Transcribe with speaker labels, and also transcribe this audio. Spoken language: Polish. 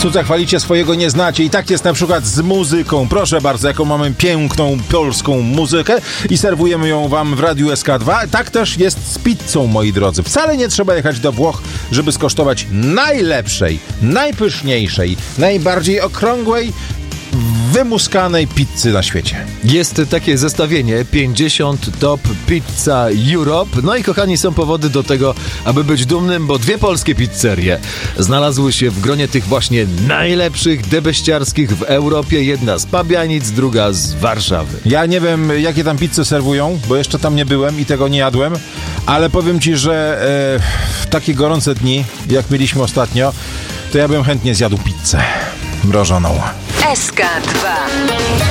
Speaker 1: Cudza chwalicie, swojego nie znacie. I tak jest na przykład z muzyką. Proszę bardzo, jaką mamy piękną polską muzykę i serwujemy ją wam w Radiu SK2. Tak też jest z pizzą, moi drodzy. Wcale nie trzeba jechać do Włoch, żeby skosztować najlepszej, najpyszniejszej, najbardziej okrągłej, wymuskanej pizzy na świecie.
Speaker 2: Jest takie zestawienie 50 Top Pizza Europe. No i kochani, są powody do tego, aby być dumnym, bo 2 polskie pizzerie znalazły się w gronie tych właśnie najlepszych, debeściarskich w Europie. Jedna z Pabianic, druga z Warszawy.
Speaker 1: Ja nie wiem, jakie tam pizze serwują, bo jeszcze tam nie byłem i tego nie jadłem, ale powiem ci, że w takie gorące dni, jak mieliśmy ostatnio, to ja bym chętnie zjadł pizzę mrożoną.
Speaker 3: SK2